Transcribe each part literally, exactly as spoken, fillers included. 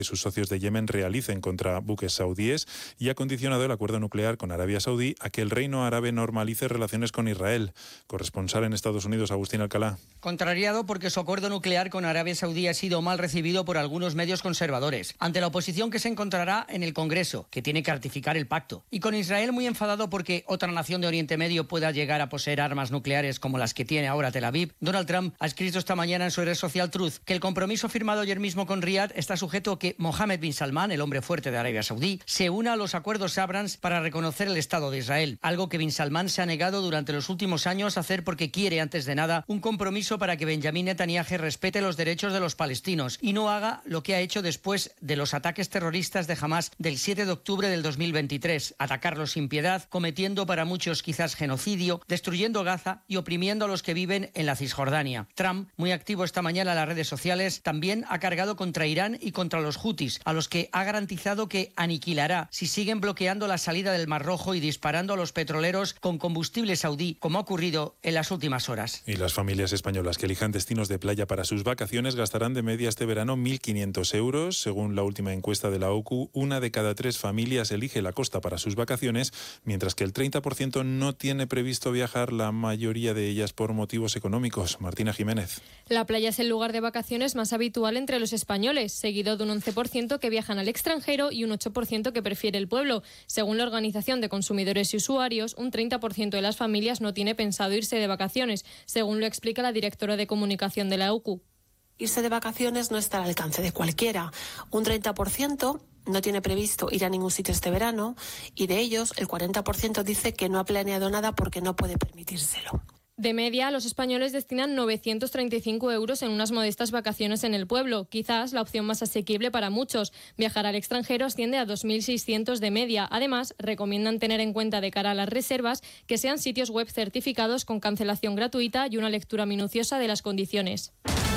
que sus socios de Yemen realicen contra buques saudíes y ha condicionado el acuerdo nuclear con Arabia Saudí a que el reino árabe normalice relaciones con Israel. Corresponsal en Estados Unidos, Agustín Alcalá. Contrariado porque su acuerdo nuclear con Arabia Saudí ha sido mal recibido por algunos medios conservadores, ante la oposición que se encontrará en el Congreso, que tiene que ratificar el pacto. Y con Israel muy enfadado porque otra nación de Oriente Medio pueda llegar a poseer armas nucleares como las que tiene ahora Tel Aviv, Donald Trump ha escrito esta mañana en su red social Truth que el compromiso firmado ayer mismo con Riad está sujeto a que Mohammed bin Salman, el hombre fuerte de Arabia Saudí, se una a los acuerdos Abrams para reconocer el Estado de Israel, algo que bin Salman se ha negado durante los últimos años a hacer porque quiere, antes de nada, un compromiso para que Benjamin Netanyahu respete los derechos de los palestinos y no haga lo que ha hecho después de los ataques terroristas de Hamas del siete de octubre del dos mil veintitrés, atacarlos sin piedad, cometiendo para muchos quizás genocidio, destruyendo Gaza y oprimiendo a los que viven en la Cisjordania. Trump, muy activo esta mañana en las redes sociales, también ha cargado contra Irán y contra los Houthis, a los que ha garantizado que aniquilará si siguen bloqueando la salida del Mar Rojo y disparando a los petroleros con combustible saudí, como ha ocurrido en las últimas horas. Y las familias españolas que elijan destinos de playa para sus vacaciones gastarán de media este verano mil quinientos euros. Según la última encuesta de la O C U, una de cada tres familias elige la costa para sus vacaciones, mientras que el treinta por ciento no tiene previsto viajar, la mayoría de ellas por motivos económicos. Martina Jiménez. La playa es el lugar de vacaciones más habitual entre los españoles, seguido de un once por ciento que viajan al extranjero y un ocho por ciento que prefiere el pueblo. Según la Organización de Consumidores y Usuarios, un treinta por ciento de las familias no tiene pensado irse de vacaciones, según lo explica la directora de comunicación de la O C U. Irse de vacaciones no está al alcance de cualquiera. Un treinta por ciento no tiene previsto ir a ningún sitio este verano y de ellos el cuarenta por ciento dice que no ha planeado nada porque no puede permitírselo. De media, los españoles destinan novecientos treinta y cinco euros en unas modestas vacaciones en el pueblo, quizás la opción más asequible para muchos. Viajar al extranjero asciende a dos mil seiscientos de media. Además, recomiendan tener en cuenta de cara a las reservas que sean sitios web certificados con cancelación gratuita y una lectura minuciosa de las condiciones.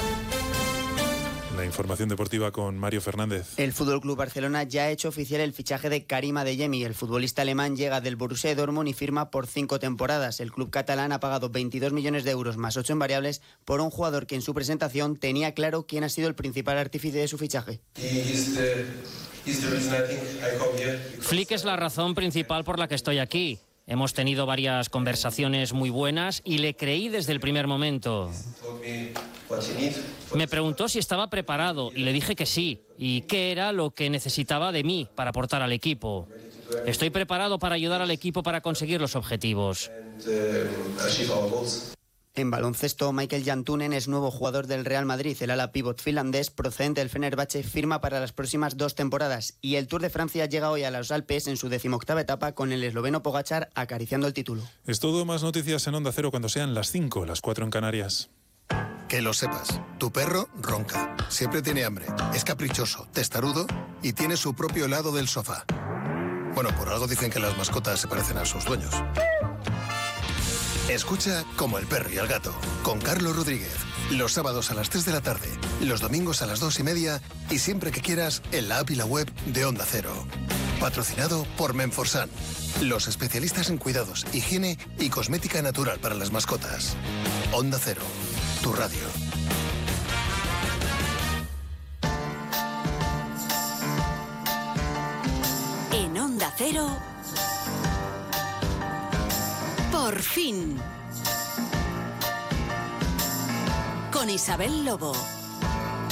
La información deportiva con Mario Fernández. El F C Barcelona ya ha hecho oficial el fichaje de Karim Adeyemi. El futbolista alemán llega del Borussia Dortmund y firma por cinco temporadas. El club catalán ha pagado veintidós millones de euros más ocho en variables por un jugador que en su presentación tenía claro quién ha sido el principal artífice de su fichaje. Flick es la razón principal por la que estoy aquí. Hemos tenido varias conversaciones muy buenas y le creí desde el primer momento. Me preguntó si estaba preparado y le dije que sí, y qué era lo que necesitaba de mí para aportar al equipo. Estoy preparado para ayudar al equipo para conseguir los objetivos. En baloncesto, Michael Jantunen es nuevo jugador del Real Madrid. El ala pívot finlandés procedente del Fenerbahce firma para las próximas dos temporadas. Y el Tour de Francia llega hoy a los Alpes en su decimoctava etapa con el esloveno Pogačar acariciando el título. Es todo, más noticias en Onda Cero cuando sean las cinco, las cuatro en Canarias. Que lo sepas, tu perro ronca, siempre tiene hambre, es caprichoso, testarudo y tiene su propio lado del sofá. Bueno, por algo dicen que las mascotas se parecen a sus dueños. Escucha Como el perro y el gato, con Carlos Rodríguez, los sábados a las tres de la tarde, los domingos a las dos y media y siempre que quieras en la app y la web de Onda Cero. Patrocinado por Menforsan, los especialistas en cuidados, higiene y cosmética natural para las mascotas. Onda Cero, tu radio. En Onda Cero, Por fin, con Isabel Lobo.